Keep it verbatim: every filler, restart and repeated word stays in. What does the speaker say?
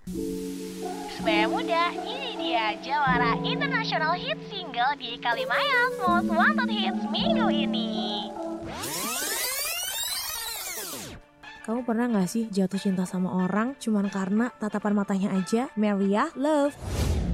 Sebaya Muda, ini dia jawara International Hit Single di Kalimayas Most Wanted Hits minggu ini. Kamu pernah gak sih jatuh cinta sama orang cuman karena tatapan matanya aja? Maria Love.